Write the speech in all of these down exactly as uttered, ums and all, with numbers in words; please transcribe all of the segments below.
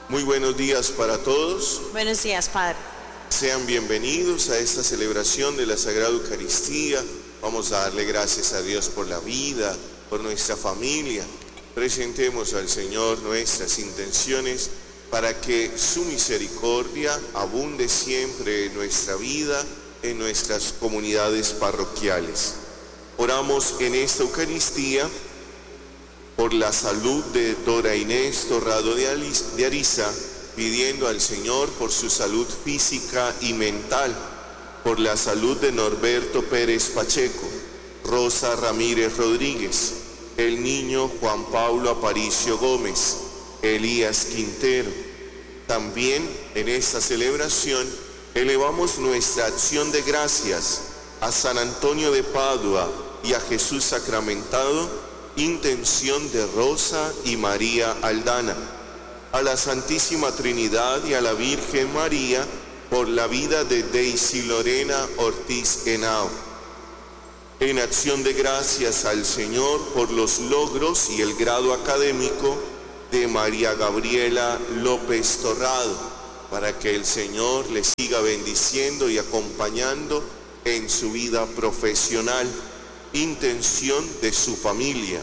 Muy buenos días para todos. Buenos días, Padre. Sean bienvenidos a esta celebración de la Sagrada Eucaristía. Vamos a darle gracias a Dios por la vida, por nuestra familia. Presentemos al Señor nuestras intenciones para que su misericordia abunde siempre en nuestra vida, en nuestras comunidades parroquiales. Oramos en esta Eucaristía por la salud de Dora Inés Torrado de Ariza, pidiendo al Señor por su salud física y mental, por la salud de Norberto Pérez Pacheco, Rosa Ramírez Rodríguez, el niño Juan Pablo Aparicio Gómez, Elías Quintero. También en esta celebración elevamos nuestra acción de gracias a San Antonio de Padua y a Jesús sacramentado, intención de Rosa y María Aldana, a la Santísima Trinidad y a la Virgen María por la vida de Daisy Lorena Ortiz Henao. En acción de gracias al Señor por los logros y el grado académico de María Gabriela López Torrado, para que el Señor le siga bendiciendo y acompañando en su vida profesional. Intención de su familia.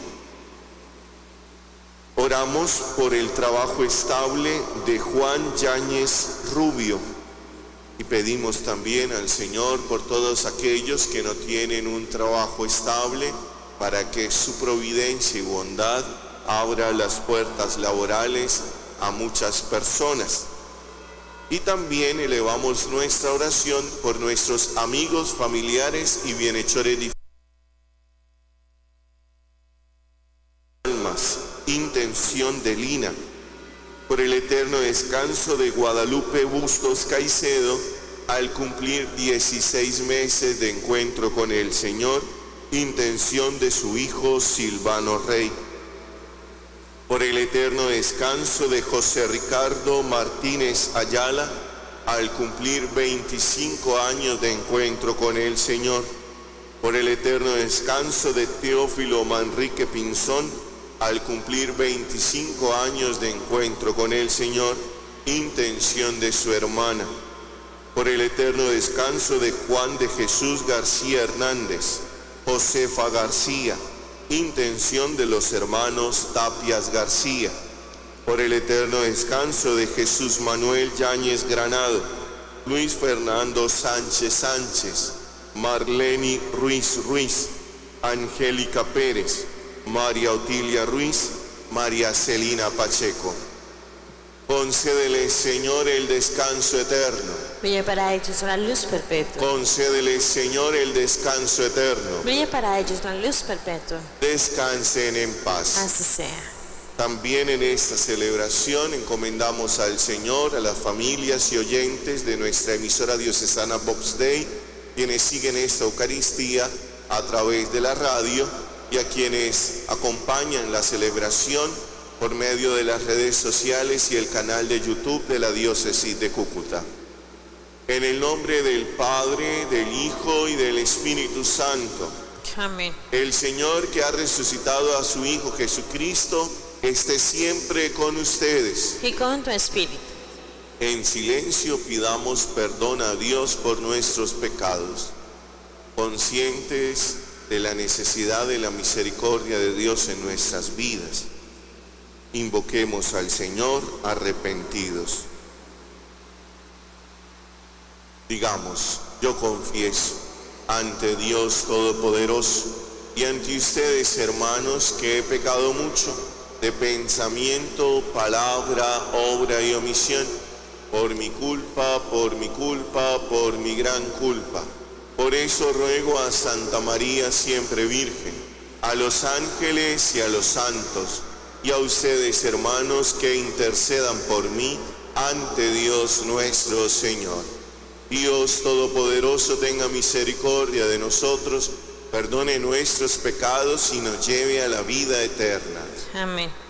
Oramos por el trabajo estable de Juan Yáñez Rubio y pedimos también al Señor por todos aquellos que no tienen un trabajo estable, para que su providencia y bondad abra las puertas laborales a muchas personas. Y también elevamos nuestra oración por nuestros amigos, familiares y bienhechores diferentes. Intención de Lina, por el eterno descanso de Guadalupe Bustos Caicedo al cumplir dieciséis meses de encuentro con el Señor. Intención de su hijo Silvano Rey, por el eterno descanso de José Ricardo Martínez Ayala al cumplir veinticinco años de encuentro con el Señor, por el eterno descanso de Teófilo Manrique Pinzón al cumplir veinticinco años de encuentro con el Señor. Intención de su hermana, por el eterno descanso de Juan de Jesús García Hernández, Josefa García. Intención de los hermanos Tapias García, por el eterno descanso de Jesús Manuel Yáñez Granado, Luis Fernando Sánchez Sánchez, Marleni Ruiz Ruiz, Angélica Pérez, María Otilia Ruiz, María Celina Pacheco. Concédele, Señor, el descanso eterno. Brille para ellos una luz perpetua. Concédele, Señor, el descanso eterno. Brille para ellos una luz perpetua. Descansen en paz. Así sea. También en esta celebración encomendamos al Señor a las familias y oyentes de nuestra emisora diocesana Vox Dei, quienes siguen esta Eucaristía a través de la radio, y a quienes acompañan la celebración por medio de las redes sociales y el canal de YouTube de la Diócesis de Cúcuta. En el nombre del Padre, del Hijo y del Espíritu Santo. Amén. El Señor, que ha resucitado a su Hijo Jesucristo, esté siempre con ustedes. Y con tu espíritu. En silencio pidamos perdón a Dios por nuestros pecados, conscientes de la necesidad de la misericordia de Dios en nuestras vidas. Invoquemos al Señor arrepentidos. Digamos: yo confieso ante Dios Todopoderoso y ante ustedes, hermanos, que he pecado mucho de pensamiento, palabra, obra y omisión, por mi culpa, por mi culpa, por mi gran culpa. Por eso ruego a Santa María siempre Virgen, a los ángeles y a los santos, y a ustedes, hermanos, que intercedan por mí ante Dios nuestro Señor. Dios Todopoderoso tenga misericordia de nosotros, perdone nuestros pecados y nos lleve a la vida eterna. Amén.